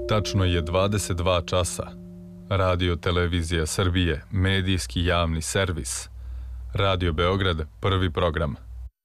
Tačno je 22 časa. Radio Televizija Srbije, medijski javni servis. Radio Beograd, prvi program.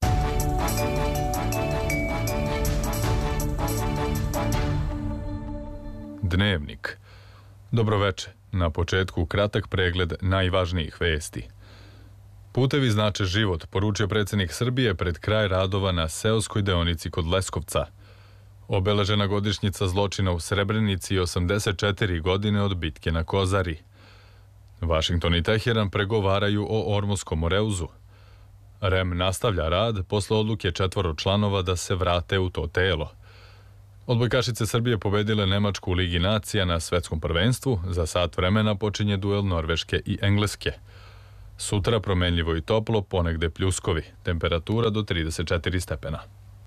Dnevnik. Dobroveče. Na početku kratak pregled najvažnijih vesti. Putevi znače život, poručio predsjednik Srbije pred kraj radova na seoskoj deonici kod Leskovca. Obeležena godišnjica zločina u Srebrenici i 84 godine od bitke na Kozari. Vašington i Teheran pregovaraju o Ormuskom moreuzu. REM nastavlja rad posle odluke 4 članova da se vrate u to telo. Odbojkašice Srbije pobedile Nemačku u Ligi nacija na svetskom prvenstvu. Za sat vremena počinje duel Norveške i Engleske. Sutra promenljivo i toplo, ponegde pljuskovi. Temperatura do 34 stepena.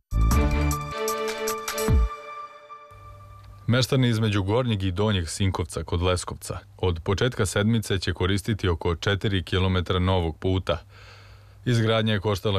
Meštani između Gornjeg i Donjeg Sinkovca kod Leskovca od početka sedmice će koristiti oko 4 km novog puta. Izgradnja je koštala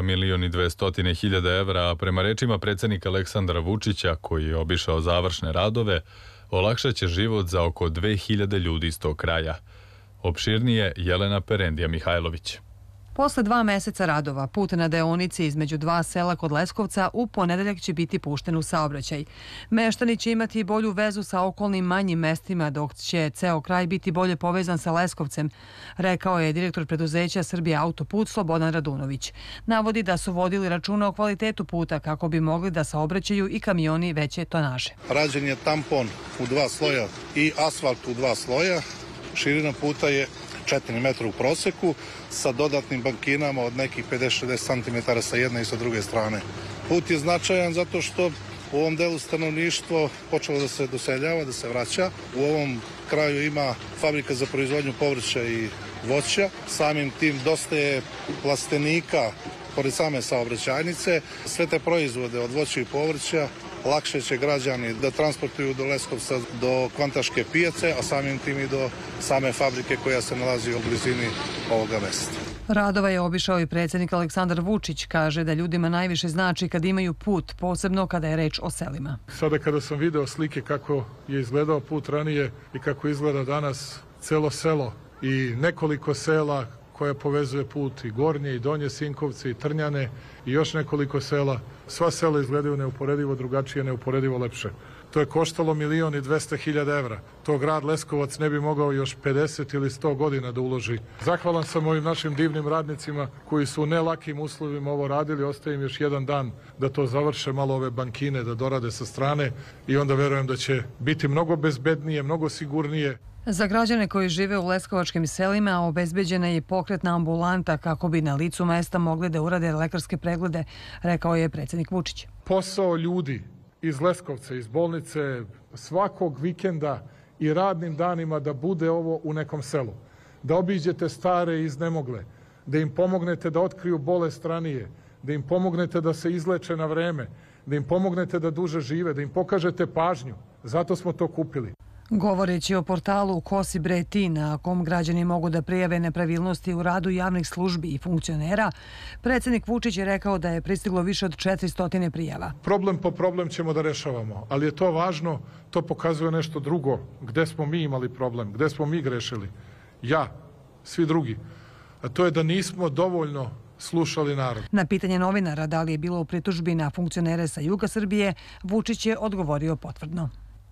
1.200.000 evra, a prema rečima predsjednika Aleksandra Vučića, koji je obišao završne radove, olakšat će život za oko 2000 ljudi iz tog kraja. Opširnije Jelena Perendija Mihajlović. Posle 2 meseca radova, put na deonici između 2 sela kod Leskovca u ponedeljak će biti pušten u saobraćaj. Meštani će imati bolju vezu sa okolnim manjim mestima, dok će ceo kraj biti bolje povezan sa Leskovcem, rekao je direktor preduzeća Srbija Autoput Slobodan Radunović. Navodi da su vodili računa o kvalitetu puta kako bi mogli da saobraćaju i kamioni veće tonaže. Rađen je tampon u 2 sloja i asfalt u 2 sloja. Širina puta je 4 metra u proseku sa dodatnim bankinama od nekih 50-60 cm sa jedne i sa druge strane. Put je značajan zato što u ovom delu stanovništvo počelo da se doseljava, da se vraća. U ovom kraju ima fabrika za proizvodnju povrća i voća. Samim tim dosta je plastenika pored same saobraćajnice. Sve te proizvode od voća i povrća lakše će građani da transportuju do Leskovca, do Kvantaške pijace, a samim tim i do same fabrike koja se nalazi u blizini ovoga mesta. Radova je obišao i predsjednik Aleksandar Vučić. Kaže da ljudima najviše znači kad imaju put, posebno kada je reč o selima. Sada kada sam video slike kako je izgledao put ranije i kako izgleda danas celo selo i nekoliko sela koja povezuje put i Gornje i Donje Sinkovce i Trnjane i još nekoliko sela. Sva sela izgledaju neuporedivo drugačije, neuporedivo lepše. To je koštalo 1.200.000 evra. To grad Leskovac ne bi mogao još 50 ili 100 godina da uloži. Zahvalan sam ovim našim divnim radnicima koji su u nelakim uslovima ovo radili. Ostaje im još jedan dan da to završe, malo ove bankine da dorade sa strane i onda verujem da će biti mnogo bezbednije, mnogo sigurnije. Za građane koji žive u leskovačkim selima obezbeđena je pokretna ambulanta kako bi na licu mesta mogli da urade lekarske preglede, rekao je predsjednik Vučić. Posao ljudi iz Leskovca, iz bolnice, svakog vikenda i radnim danima da bude ovo u nekom selu. Da obiđete stare i iznemogle, da im pomognete da otkriju bolest ranije, da im pomognete da se izleče na vreme, da im pomognete da duže žive, da im pokažete pažnju. Zato smo to kupili. Govoreći o portalu Ko si bre ti, na kom građani mogu da prijave nepravilnosti u radu javnih službi i funkcionera, predsjednik Vučić je rekao da je pristiglo više od 400 prijava. Problem po problem ćemo da rešavamo, ali je to važno, to pokazuje nešto drugo, gde smo mi imali problem, gde smo mi grešili. Ja, svi drugi. A to je da nismo dovoljno slušali narod. Na pitanje novinara da li je bilo u pritužbi na funkcionere sa juga Srbije, Vučić je odgovorio potvrdno.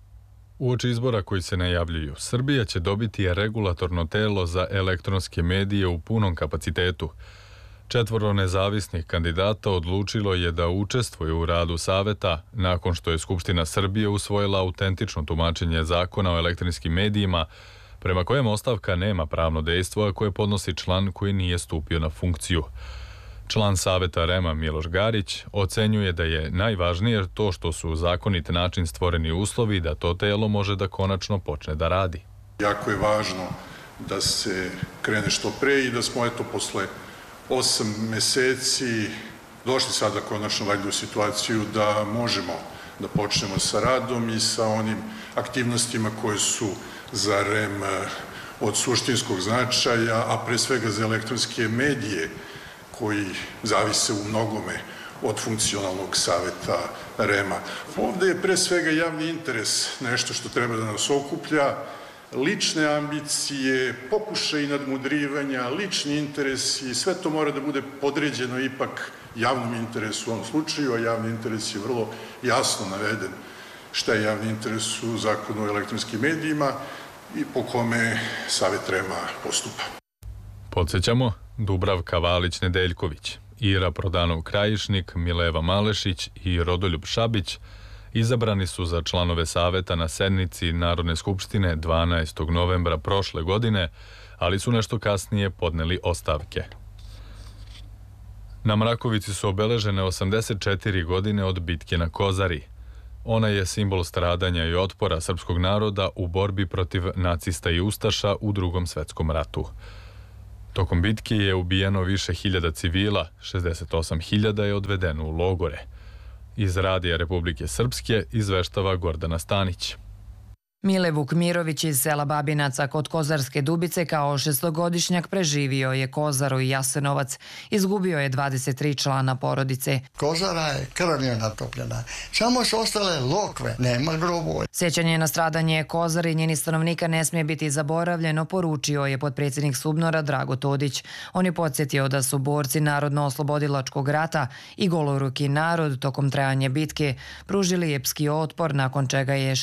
Uoči izbora koji se najavljuju, Srbija će dobiti regulatorno telo za elektronske medije u punom kapacitetu. 4 nezavisnih kandidata odlučilo je da učestvuje u radu saveta nakon što je Skupština Srbije usvojila autentično tumačenje zakona o elektronskim medijima, prema kojem ostavka nema pravno dejstvo, a koje podnosi član koji nije stupio na funkciju. Član saveta REM-a Miloš Garić ocenjuje da je najvažnije to što su zakonit način stvoreni uslovi da to telo može da konačno počne da radi. Jako je važno da se krene što pre i da smo posle 8 meseci došli sada konačno valjda u situaciju da možemo da počnemo sa radom i sa onim aktivnostima koje su za REM od suštinskog značaja, a pre svega za elektronske medije koji zavise u mnogome od funkcionalnog saveta REM-a. Ovde je pre svega javni interes nešto što treba da nas okuplja, lične ambicije, pokušaj nadmudrivanja, lični interesi, sve to mora da bude podređeno ipak javnom interesu u ovom slučaju, a javni interes je vrlo jasno naveden šta je javni interes u Zakonu o elektronskim medijima i po kome Savet REM-a postupa. Podsjećamo, Dubravka Valić-Nedeljković, Ira Prodanov-Krajišnik, Mileva Malešić i Rodoljub Šabić izabrani su za članove Saveta na sednici Narodne skupštine 12. novembra prošle godine, ali su nešto kasnije podneli ostavke. Na Mrakovici su obeležene 84 godine od bitke na Kozari. Ona je simbol stradanja i otpora srpskog naroda u borbi protiv nacista i ustaša u Drugom svetskom ratu. Tokom bitke je ubijeno više hiljada civila, 68.000 je odvedeno u logore. Iz Radija Republike Srpske izveštava Gordana Stanić. Mile Vukmirović iz sela Babinaca kod Kozarske Dubice kao 6-godišnjak preživio je Kozaru i Jasenovac. Izgubio je 23 člana porodice. Kozara je krvlju natopljena. Samo su ostale lokve, nema grobova. Sjećanje na stradanje Kozare i njenih stanovnika ne smije biti zaboravljeno, poručio je potpredsjednik SUBNOR-a Drago Todić. On je podsjetio da su borci Narodno-oslobodilačkog rata i goloruki narod tokom trajanja bitke pružili epski otpor, nakon čega je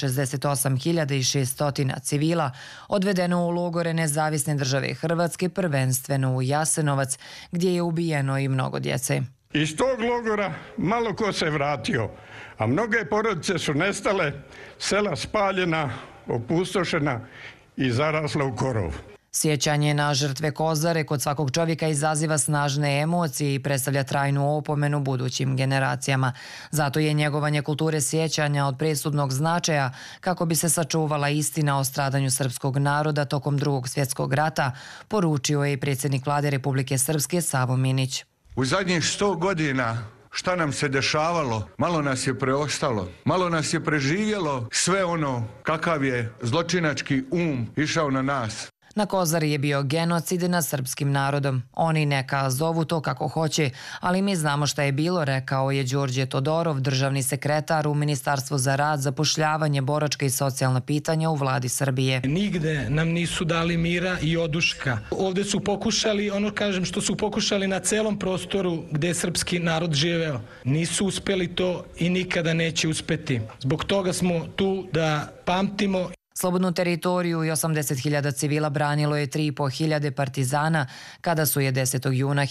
68.600 civila odvedeno u logore Nezavisne države Hrvatske, prvenstveno u Jasenovac, gdje je ubijeno i mnogo djece. Iz tog logora malo ko se vratio, a mnoge porodice su nestale, sela spaljena, opustošena i zarasla u korov. Sjećanje na žrtve Kozare kod svakog čovjeka izaziva snažne emocije i predstavlja trajnu opomenu budućim generacijama. Zato je njegovanje kulture sjećanja od presudnog značaja kako bi se sačuvala istina o stradanju srpskog naroda tokom Drugog svjetskog rata, poručio je i predsjednik Vlade Republike Srpske Savo Minić. U zadnjih 100 godina šta nam se dešavalo, malo nas je preostalo, malo nas je preživjelo sve ono kakav je zločinački išao na nas. Na Kozari je bio genocid nad srpskim narodom. Oni neka zovu to kako hoće, ali mi znamo šta je bilo, rekao je Đorđe Todorov, državni sekretar u Ministarstvu za rad, zapošljavanje, boračka i socijalna pitanja u Vladi Srbije. Nigde nam nisu dali mira i oduška. Ovdje su pokušali, što su pokušali na celom prostoru gdje je srpski narod živeo. Nisu uspjeli to i nikada neće uspjeti. Zbog toga smo tu da pamtimo. Slobodnu teritoriju i 80.000 civila branilo je 3.500 partizana kada su je 10. juna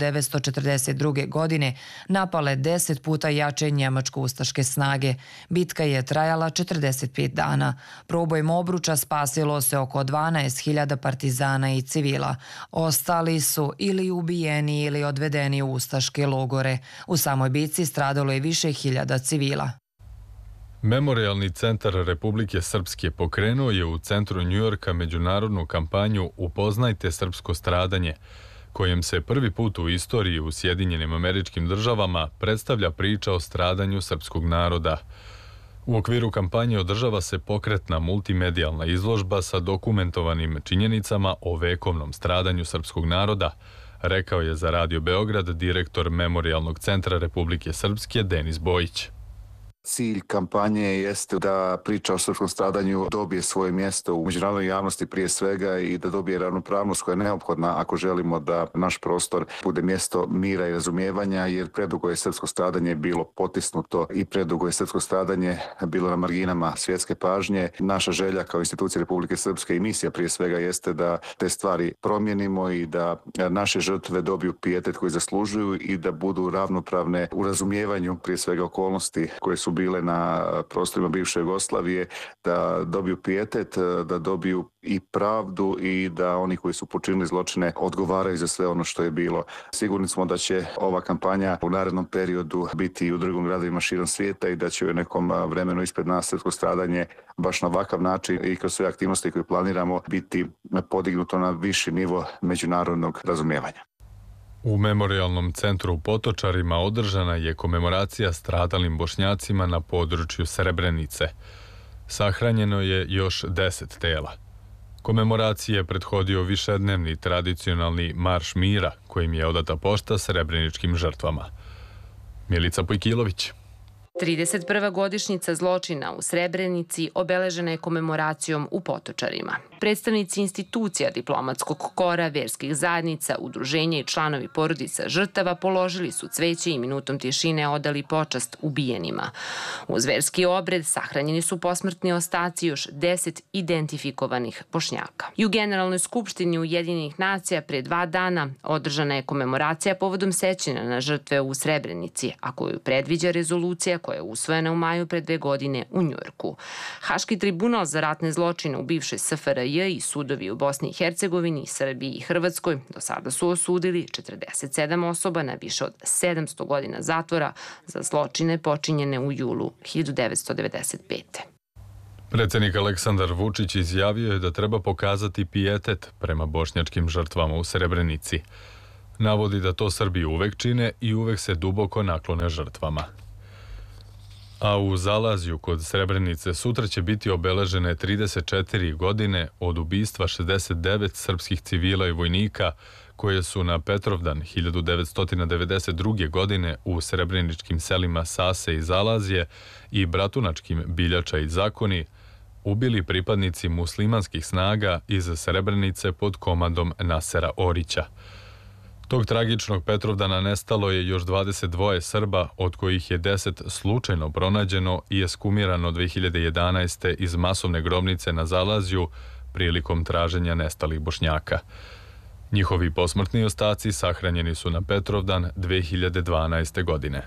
1942. godine napale 10 puta jače njemačko-ustaške snage. Bitka je trajala 45 dana. Probojem obruča spasilo se oko 12.000 partizana i civila. Ostali su ili ubijeni ili odvedeni u ustaške logore. U samoj bitci stradalo je više hiljada civila. Memorialni centar Republike Srpske pokrenuo je u centru Njujorka međunarodnu kampanju Upoznajte srpsko stradanje, kojem se prvi put u istoriji u Sjedinjenim Američkim Državama predstavlja priča o stradanju srpskog naroda. U okviru kampanje održava se pokretna multimedijalna izložba sa dokumentovanim činjenicama o vekovnom stradanju srpskog naroda, rekao je za Radio Beograd direktor Memorialnog centra Republike Srpske Denis Bojić. Cilj kampanje jeste da priča o srpskom stradanju dobije svoje mjesto u međunarodnoj javnosti prije svega i da dobije ravnopravnost koja je neophodna ako želimo da naš prostor bude mjesto mira i razumijevanja, jer predugo je srpsko stradanje bilo potisnuto i predugo je srpsko stradanje bilo na marginama svjetske pažnje. Naša želja kao institucija Republike Srpske i misija prije svega jeste da te stvari promijenimo i da naše žrtve dobiju pijetet koji zaslužuju i da budu ravnopravne u razumijevanju prije svega okolnosti koje su bile na prostorima bivše Jugoslavije, da dobiju pijetet, da dobiju i pravdu i da oni koji su počinili zločine odgovaraju za sve ono što je bilo. Sigurni smo da će ova kampanja u narednom periodu biti i u drugim gradovima širom svijeta i da će u nekom vremenu ispred nas srpsko stradanje baš na ovakav način i kroz sve aktivnosti koje planiramo biti podignuto na viši nivo međunarodnog razumijevanja. U Memorialnom centru u Potočarima održana je komemoracija stradalim Bošnjacima na području Srebrenice. Sahranjeno je još 10 tela. Komemoraciji je prethodio višednevni tradicionalni marš mira, kojim je odata pošta srebreničkim žrtvama. Milica Pojkilović. 31. godišnjica zločina u Srebrenici obeležena je komemoracijom u Potočarima. Predstavnici institucija, diplomatskog kora, verskih zajednica, udruženja i članovi porodica žrtava položili su cveće i minutom tišine odali počast ubijenima. Uz verski obred sahranjeni su posmrtni ostaci još 10 identifikovanih Bošnjaka. I u Generalnoj skupštini Ujedinjenih nacija pre 2 dana održana je komemoracija povodom sećanja na žrtve u Srebrenici, a koju predviđa rezolucija koja je usvojena u maju pre 2 godine u Njujorku. Haški tribunal za ratne zločine u bivšoj SFRJ i sudovi u Bosni i Hercegovini, Srbiji i Hrvatskoj do sada su osudili 47 osoba na više od 700 godina zatvora za zločine počinjene u julu 1995. Predsjednik Aleksandar Vučić izjavio je da treba pokazati pijetet prema bošnjačkim žrtvama u Srebrenici. Navodi da to Srbi uvek čine i uvek se duboko naklone žrtvama. A u Zalazju kod Srebrenice sutra će biti obeležene 34 godine od ubistva 69 srpskih civila i vojnika koje su na Petrovdan 1992. godine u srebreničkim selima Sase i Zalazje i bratunačkim Biljača i Zakoni ubili pripadnici muslimanskih snaga iz Srebrenice pod komandom Nasera Orića. Tog tragičnog Petrovdana nestalo je još 22 Srba, od kojih je 10 slučajno pronađeno i eskumirano 2011. iz masovne grobnice na Zalazju prilikom traženja nestalih Bošnjaka. Njihovi posmrtni ostaci sahranjeni su na Petrovdan 2012. godine.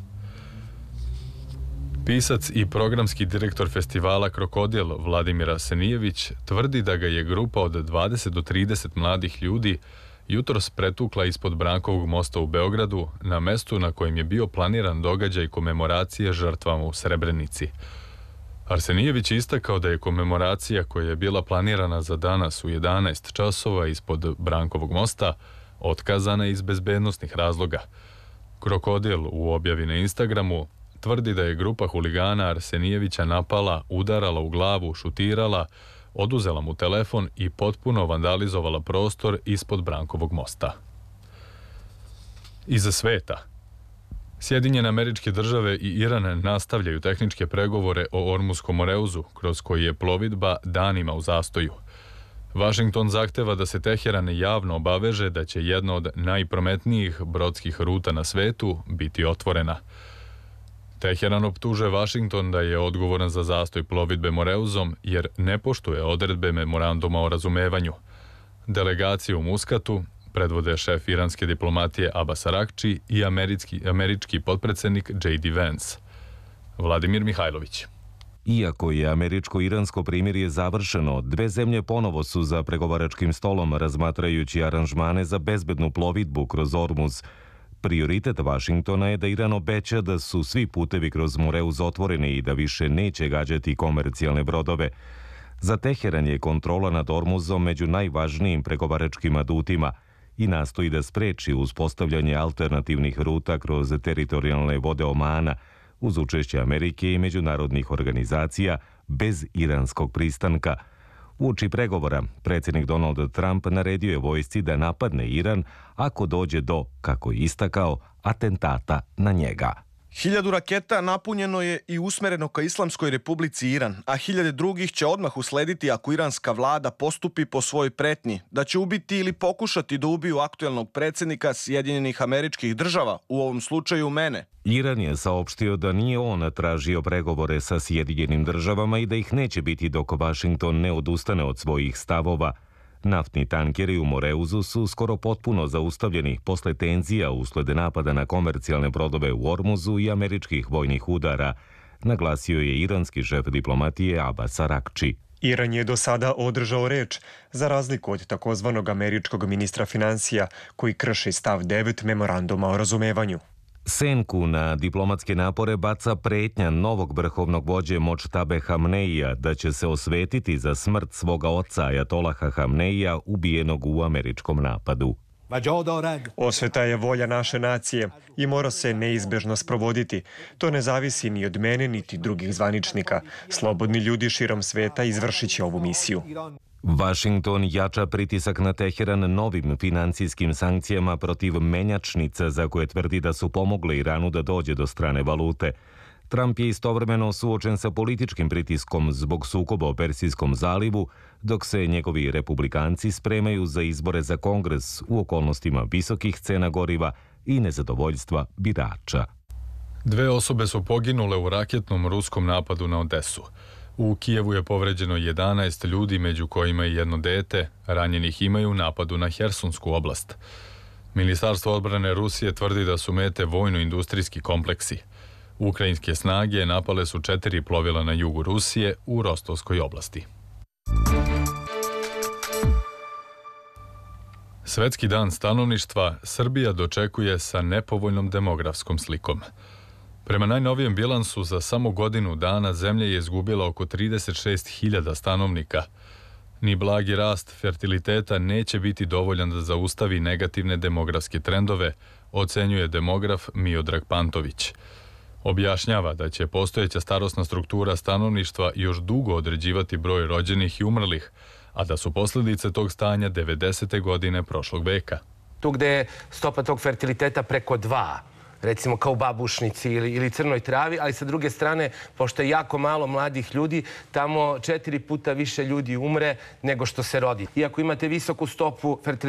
Pisac i programski direktor festivala Krokodil Vladimir Arsenijević tvrdi da ga je grupa od 20 do 30 mladih ljudi jutros pretukla ispod Brankovog mosta u Beogradu, na mestu na kojem je bio planiran događaj komemoracije žrtvama u Srebrenici. Arsenijević je istakao da je komemoracija koja je bila planirana za danas u 11 časova ispod Brankovog mosta otkazana iz bezbednosnih razloga. Krokodil u objavi na Instagramu tvrdi da je grupa huligana Arsenijevića napala, udarala u glavu, šutirala, oduzela mu telefon i potpuno vandalizovala prostor ispod Brankovog mosta. Iza sveta. Sjedinjene Američke Države i Iran nastavljaju tehničke pregovore o Ormuskom Moreuzu, kroz koji je plovidba danima u zastoju. Vašington zahteva da se Teheran javno obaveže da će jedna od najprometnijih brodskih ruta na svetu biti otvorena. Teheran optužuje Vašington da je odgovoran za zastoj plovidbe Moreuzom jer ne poštuje odredbe memoranduma o razumevanju. Delegaciju u Muskatu predvode šef iranske diplomatije Abbas Arakči i američki potpredsjednik J.D. Vance. Vladimir Mihajlović. Iako je američko-iransko primirje završeno, dve zemlje ponovo su za pregovaračkim stolom razmatrajući aranžmane za bezbednu plovidbu kroz Ormuz. Prioritet Vašingtona je da Iran obeća da su svi putevi kroz Moreuz otvoreni i da više neće gađati komercijalne brodove. Za Teheran je kontrola nad Ormuzom među najvažnijim pregovaračkim adutima i nastoji da spreči uspostavljanje alternativnih ruta kroz teritorijalne vode Omana uz učešće Amerike i međunarodnih organizacija bez iranskog pristanka. Uoči pregovora, predsjednik Donald Trump naredio je vojsci da napadne Iran ako dođe do, kako je istakao, atentata na njega. 1000 raketa napunjeno je i usmereno ka Islamskoj republici Iran, a 1000 drugih će odmah uslediti ako iranska vlada postupi po svojoj pretnji, da će ubiti ili pokušati da ubiju aktuelnog predsjednika Sjedinjenih Američkih Država, u ovom slučaju mene. Iran je saopštio da nije on tražio pregovore sa Sjedinjenim Državama i da ih neće biti dok Vašington ne odustane od svojih stavova. Naftni tankeri u Moreuzu su skoro potpuno zaustavljeni posle tenzija usled napada na komercijalne brodove u Ormuzu i američkih vojnih udara, naglasio je iranski šef diplomatije Abbas Arakči. Iran je do sada održao reč, za razliku od takozvanog američkog ministra financija, koji krši stav 9 memoranduma o razumevanju. Senku na diplomatske napore baca pretnja novog vrhovnog vođe Močtabe Hamneija da će se osvetiti za smrt svoga oca Ajatolaha Hamneija ubijenog u američkom napadu. Osveta je volja naše nacije i mora se neizbežno sprovoditi. To ne zavisi ni od mene, niti drugih zvaničnika. Slobodni ljudi širom sveta izvršit će ovu misiju. Vašington jača pritisak na Teheran novim financijskim sankcijama protiv menjačnica za koje tvrdi da su pomogle Iranu da dođe do strane valute. Trump je istovremeno suočen sa političkim pritiskom zbog sukoba u Persijskom zalivu, dok se njegovi republikanci spremaju za izbore za Kongres u okolnostima visokih cena goriva i nezadovoljstva birača. 2 osobe su poginule u raketnom ruskom napadu na Odesu. U Kijevu je povređeno 11 ljudi, među kojima i jedno dete. Ranjenih ima i u napadu na Hersonsku oblast. Ministarstvo odbrane Rusije tvrdi da su mete vojno-industrijski kompleksi. Ukrajinske snage napale su 4 plovila na jugu Rusije u Rostovskoj oblasti. Svetski dan stanovništva Srbija dočekuje sa nepovoljnom demografskom slikom. Prema najnovijem bilansu, za samo godinu dana zemlja je izgubila oko 36.000 stanovnika. Ni blagi rast fertiliteta neće biti dovoljan da zaustavi negativne demografske trendove, ocenjuje demograf Miodrag Pantović. Objašnjava da će postojeća starosna struktura stanovništva još dugo određivati broj rođenih i umrlih, a da su posljedice tog stanja 90. godine prošlog veka. Tu gde je stopa tog fertiliteta preko 2, recimo kao u Babušnici ili Crnoj Travi, ali sa druge strane, pošto je jako malo mladih ljudi, tamo 4 puta više ljudi umre nego što se rodi. Iako imate visoku stopu fertiliteta,